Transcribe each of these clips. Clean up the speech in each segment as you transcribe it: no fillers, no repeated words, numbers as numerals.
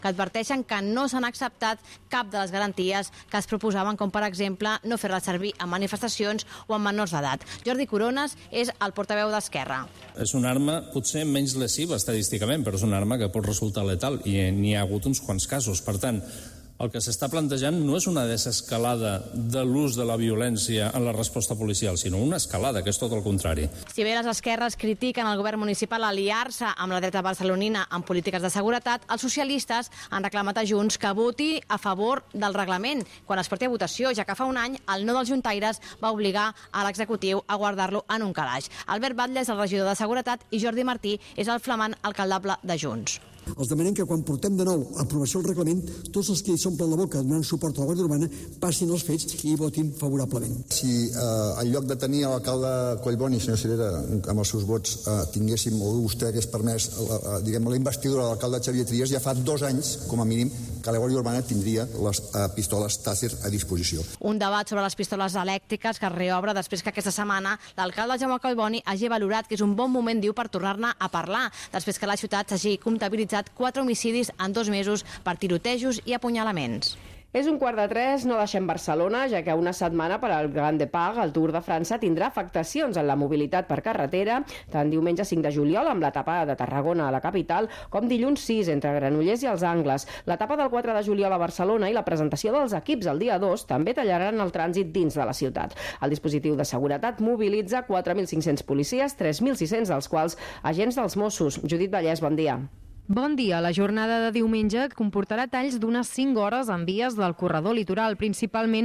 que adverteixen que no s'han acceptat cap de les garanties que es proposaven, com per exemple no fer-la servir en manifestacions o en menors d'edat. Jordi Corones és el portaveu d'Esquerra. És una arma potser menys lesiva estadísticament, però és una arma que pot resultar letal i n'hi ha hagut uns quants casos. Per tant, el que s'està plantejant no és una desescalada de l'ús de la violència en la resposta policial, sinó una escalada, que és tot el contrari. Si bé les esquerres critiquen el govern municipal aliar-se amb la dreta barcelonina en polítiques de seguretat, els socialistes han reclamat a Junts que voti a favor del reglament quan es porti a votació, ja que fa un any el no dels juntaires va obligar a l'executiu a guardar-lo en un calaix. Albert Batlle és el regidor de Seguretat i Jordi Martí és el flamant alcaldable de Junts. Els demanem que quan portem de nou a aprovació el reglament, tots els que hi s'omplen la boca donant suport a la Guàrdia Urbana passin els fets i votin favorablement. Si en lloc de tenir l'alcalde Collboni, senyor Cirera, amb els seus vots tinguéssim, o vostè hagués permès la investidura de l'alcalde Xavier Trias, ja fa 2 anys, com a mínim, que la Guàrdia Urbana tindria les pistoles Taser a disposició. Un debat sobre les pistoles elèctriques que es reobre després que aquesta setmana l'alcalde Jaume Collboni hagi valorat que és un bon moment, diu, per tornar-ne a parlar, després que la ciutat s'hagi comptabilitzat 4 homicidis en 2 mesos per tirotejos i apunyalaments. És 2:45, no deixem Barcelona, ja que una setmana per al Grand Depart, el Tour de França, tindrà afectacions en la mobilitat per carretera, tant diumenge 5 de juliol amb l'etapa de Tarragona a la capital, com dilluns 6 entre Granollers i els Angles. L'etapa del 4 de juliol a Barcelona i la presentació dels equips el dia 2 també tallaran el trànsit dins de la ciutat. El dispositiu de seguretat mobilitza 4.500 policies, 3.600 dels quals agents dels Mossos. Judit Vallès, bon dia. Bon dia. La jornada de diumenge comportarà talls d'unes 5 hores en vies del corredor litoral, principalment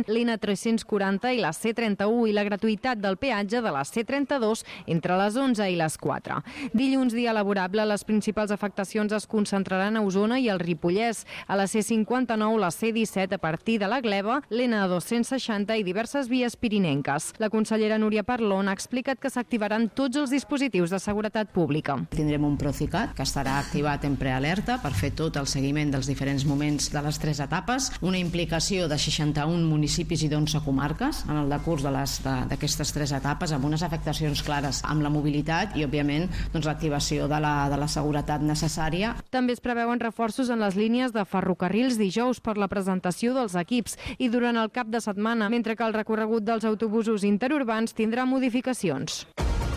l'N340 i la C31 i la gratuïtat del peatge de la C32 entre les 11 i les 4. Dilluns, dia laborable, les principals afectacions es concentraran a Osona i al Ripollès, a la C59, la C17 a partir de la Gleva, l'N260 i diverses vies pirinenques. La consellera Núria Parlon ha explicat que s'activaran tots els dispositius de seguretat pública. Tindrem un Procicat que estarà activat en prealerta per fer tot el seguiment dels diferents moments de les 3 etapes, una implicació de 61 municipis i d'11 comarques en el decurs d'aquestes 3 etapes, amb unes afectacions clares amb la mobilitat i, òbviament, l'activació de la seguretat necessària. També es preveuen reforços en les línies de ferrocarrils dijous per la presentació dels equips i durant el cap de setmana, mentre que el recorregut dels autobusos interurbans tindrà modificacions.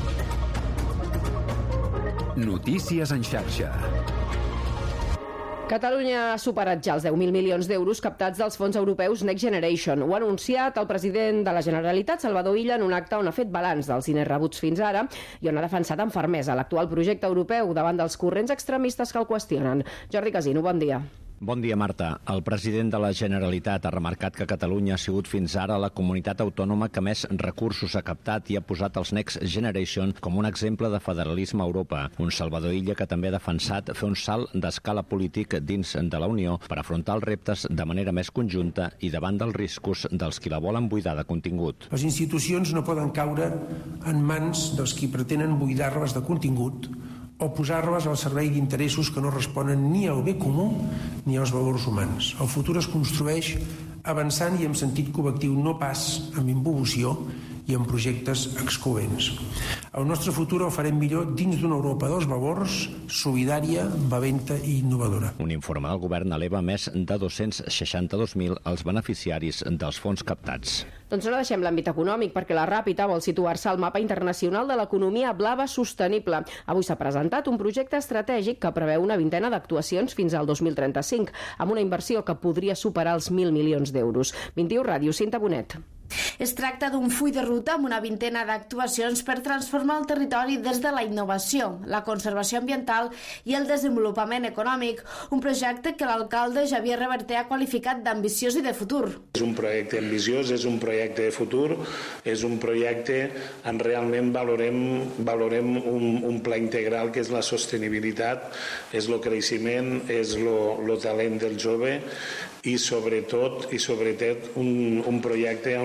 Notícies en xarxa. Catalunya ha superat ja els 10.000 milions d'euros captats dels fons europeus Next Generation. Ho ha anunciat el president de la Generalitat, Salvador Illa, en un acte on ha fet balanç dels diners rebuts fins ara i on ha defensat amb fermesa l'actual projecte europeu davant dels corrents extremistes que el qüestionen. Jordi Casino, bon dia. Bon dia, Marta. El president de la Generalitat ha remarcat que Catalunya ha sigut fins ara la comunitat autònoma que més recursos ha captat i ha posat els Next Generation com un exemple de federalisme a Europa. Un Salvador Illa que també ha defensat fer un salt d'escala polític dins de la Unió per afrontar els reptes de manera més conjunta i davant dels riscos dels qui la volen buidar de contingut. Les institucions no poden caure en mans dels qui pretenen buidar-les de contingut o posar-les al servei d'interessos que no responen ni al bé comú ni als valors humans. El futur es construeix avançant i amb sentit col·lectiu, no pas amb involució i amb projectes excloents. El nostre futur el farem millor dins d'una Europa dels valors, solidària, valenta i innovadora. Un informe del govern eleva més de 262.000 els beneficiaris dels fons captats. Doncs no deixem l'àmbit econòmic, perquè la Ràpita vol situar-se al mapa internacional de l'economia blava sostenible. Avui s'ha presentat un projecte estratègic que preveu una vintena d'actuacions fins al 2035, amb una inversió que podria superar els 1.000 milions d'euros. 21 Ràdio, Cinta Bonet. Es tracta d'un full de ruta amb una vintena d'actuacions per transformar el territori des de la innovació, la conservació ambiental i el desenvolupament econòmic, un projecte que l'alcalde Javier Reverter ha qualificat d'ambiciós i de futur. És un projecte ambiciós, és un projecte de futur, és un projecte on realment valorem un pla integral que és la sostenibilitat, és el creixement, és el talent del jove i sobretot un projecte on ens hem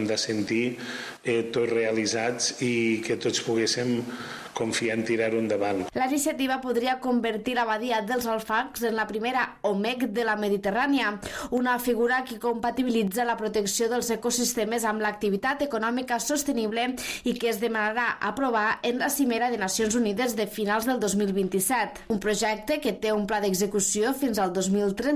de sentir tots realitzats i que tots poguéssim confiar en tirar-ho endavant. La iniciativa podria convertir la badia dels Alfacs en la primera OMEC de la Mediterrània, una figura que compatibilitza la protecció dels ecosistemes amb l'activitat econòmica sostenible i que es demanarà aprovar en la Cimera de Nacions Unides de finals del 2027. Un projecte que té un pla d'execució fins al 2030